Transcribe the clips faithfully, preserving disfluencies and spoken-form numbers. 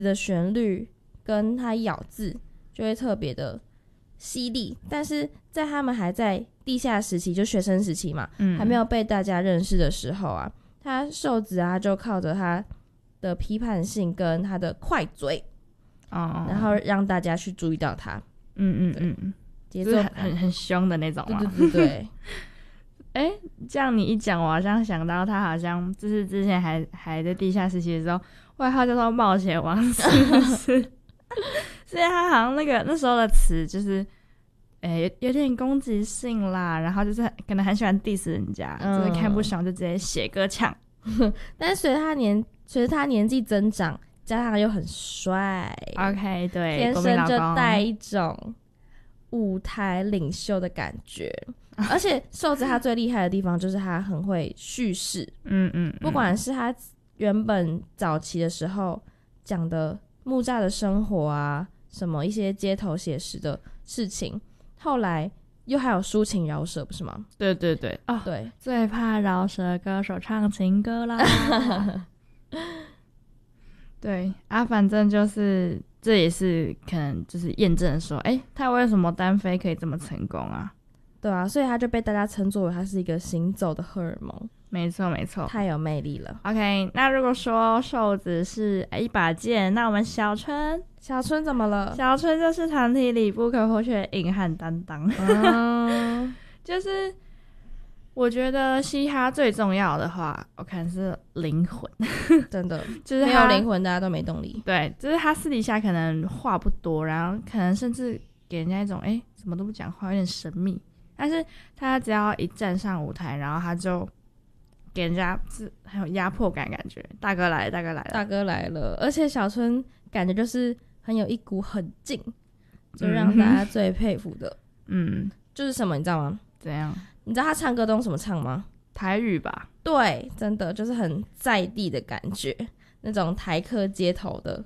的旋律跟他咬字就会特别的犀利，但是在他们还在地下时期，就学生时期嘛、嗯、还没有被大家认识的时候啊，他瘦子啊就靠着他的批判性跟他的快嘴、哦、然后让大家去注意到他。 嗯嗯嗯，节奏很很凶的那种嘛。 对对对对。 哎、欸，这样你一讲，我好像想到他好像就是之前还还在地下时期的时候，外号叫做冒险王子，是所以他好像那个那时候的词就是，哎、欸，有有点攻击性啦，然后就是可能很喜欢 diss 人家，嗯、就是看不爽就直接写歌呛。 但是随着他年随着他年纪增长，加上又很帅 ，OK， 对， 天生就带一种舞台领袖的感觉。而且瘦子他最厉害的地方就是他很会叙事，嗯 嗯, 嗯，不管是他原本早期的时候讲的木栅的生活啊，什么一些街头写实的事情，后来又还有抒情饶舌，不是吗？ 对对对，哦，对，最怕饶舌歌手唱情歌啦。对啊，反正就是这也是可能就是验证说，哎、欸，他为什么单飞可以这么成功啊？ 对啊，所以他就被大家称作为他是一个行走的荷尔蒙。 没错没错， 太有魅力了。 OK， 那如果说瘦子是一把剑，那我们小春小春怎么了？ 小春就是团体里不可或缺的硬汉担当。嗯，就是我觉得嘻哈最重要的话，我看是灵魂。 真的就是没有灵魂大家都没动力。 对，就是他私底下可能话不多，然后可能甚至给人家一种哎、欸、什么都不讲话，有点神秘，但是他只要一站上舞台，然后他就给人家是很有压迫感，感觉大哥来了，大哥来了， 大哥来了。而且小春感觉就是很有一股狠劲，就让大家最佩服的。嗯，就是什么你知道吗？ 怎样？ 你知道他唱歌都用什么唱吗？ 台语吧。 对，真的就是很在地的感觉，那种台客街头的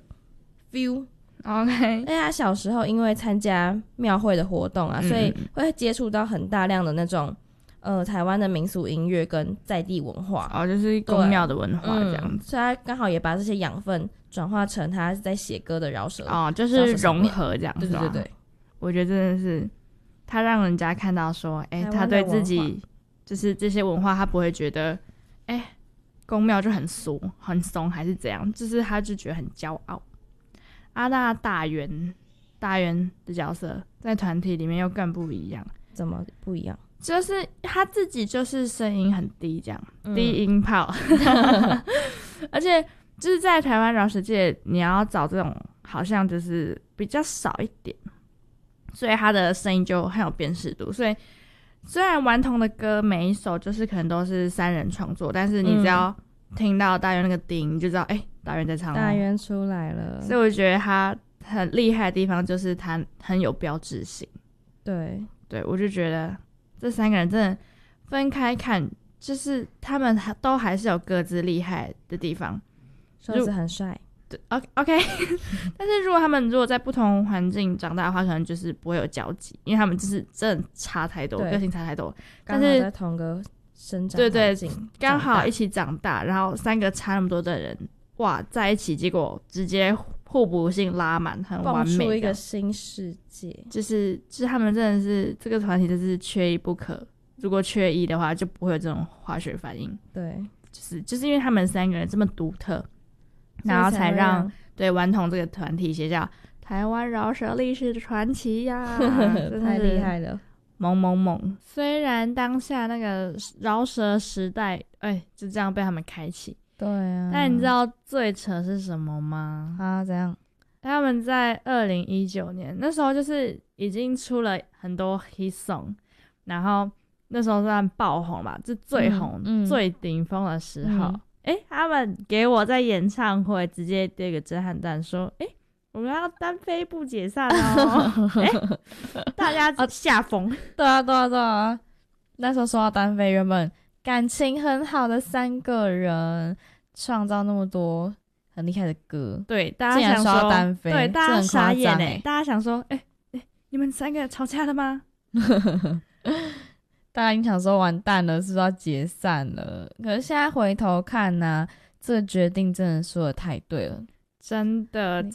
feel。OK， 而且他小时候因为参加庙会的活动啊、嗯，所以会接触到很大量的那种呃台湾的民俗音乐跟在地文化。 哦，就是宫庙的文化这样子、嗯。 所以他刚好也把这些养分转化成他在写歌的饶舌。 哦，就是融合这样子。 对对对对， 我觉得真的是他让人家看到说，哎、欸，他对自己就是这些文化，他不会觉得，哎、欸，宫庙就很俗很怂还是怎样，就是他就觉得很骄傲。啊，那大元大元的角色在团体里面又更不一样。 怎么不一样？ 就是他自己就是声音很低这样、嗯、低音炮。而且就是在台湾饶舌界你要找这种好像就是比较少一点，所以他的声音就很有辨识度。所以虽然顽童的歌每一首就是可能都是三人创作，但是你只要听到大元那个低音你就知道哎、欸，大元在唱、哦、 大元出来了。 所以我觉得他很厉害的地方就是他很有标志性。 对对，我就觉得这三个人真的分开看，就是他们都还是有各自厉害的地方。 瘦子很帅， 对 ，OK， 但是如果他们如果在不同环境长大的话，可能就是不会有交集，因为他们就是真的差太多，个性差太多。但是在同个生长对对，刚好一起长大，然后三个差那么多的人，哇，在一起，结果直接互补性拉满，很完美， 蹦出一个新世界。 就是就是他们真的是这个团体，就是缺一不可。如果缺一的话，就不会有这种化学反应。 对， 就是就是因为他们三个人这么独特，然后才让对顽童这个团体写叫台湾饶舌历史的传奇呀， 太厉害了， 猛猛猛！虽然当下那个饶舌时代，哎，就这样被他们开启。 对啊， 但你知道最扯是什么吗？ 啊，怎样？ 他们在二零一九年那时候就是已经出了很多 hit song， 然后那时候算爆红吧，就最红、嗯嗯、最顶峰的时候。哎、嗯，他们给我在演唱会直接丢个震撼弹，说：“哎，我们要单飞不解散哦！”哎，大家吓疯、啊。 对啊，对啊，对啊！那时候说到单飞，原本感情很好的三个人，创造那么多很厉害的歌， 对，大家想说说单飞， 对，大家傻眼哎、欸，大家想说，哎、欸、哎、欸，你们三个吵架了吗？ 大家已经想说完蛋了，是不是要解散了？可是现在回头看呢、啊，这个决定真的说的太对了。 真的，